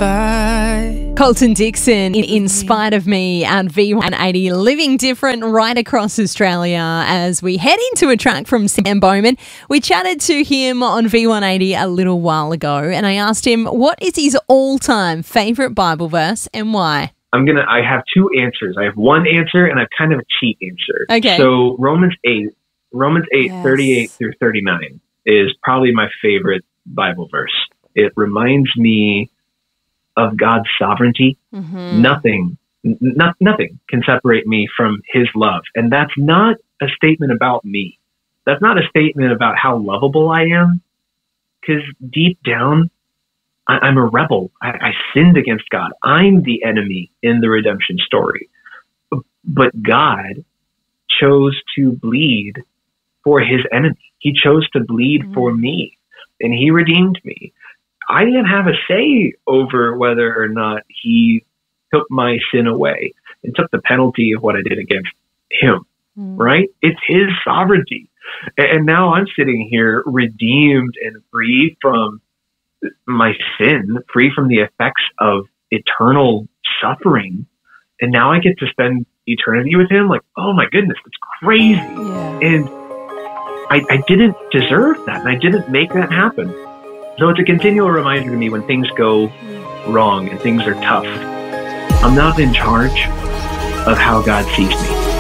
by. Colton Dixon in Spite of Me at V180, living different right across Australia as we head into a track from Sam Bowman. We chatted to him on V180 a little while ago and I asked him what is his all-time favourite Bible verse and why. I have two answers. I have one answer and I have kind of a cheat answer. Okay. So Romans 8, Yes. 38 through 39 is probably my favorite Bible verse. It reminds me of God's sovereignty. Mm-hmm. Nothing can separate me from his love. And that's not a statement about me. That's not a statement about how lovable I am. Because deep down, I'm a rebel. I sinned against God. I'm the enemy in the redemption story. But God chose to bleed for his enemy. He chose to bleed for me, and he redeemed me. I didn't have a say over whether or not he took my sin away and took the penalty of what I did against him, right? It's his sovereignty. And now I'm sitting here redeemed and free from my sin, free from the effects of eternal suffering. And now I get to spend eternity with him. Like, oh my goodness, it's crazy. Yeah. And I didn't deserve that. And I didn't make that happen. So it's a continual reminder to me when things go wrong and things are tough. I'm not in charge of how God sees me.